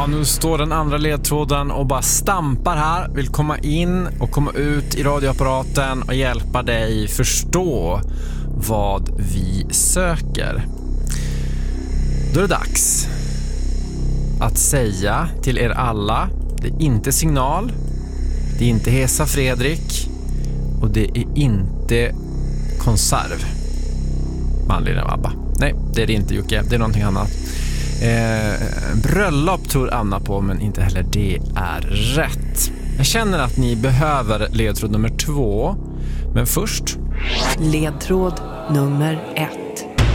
Ja, nu står den andra ledtråden och bara stampar här. Vill komma in och komma ut i radioapparaten och hjälpa dig förstå vad vi söker. Då är det dags att säga till er alla: det är inte Signal, det är inte Hesa Fredrik och det är inte Konserv med anledning av ABBA. Nej, det är det inte, Jocke, det är någonting annat. Bröllop tror Anna på, men inte heller det är rätt. Jag känner att ni behöver ledtråd nummer 2, men först ledtråd nummer 1.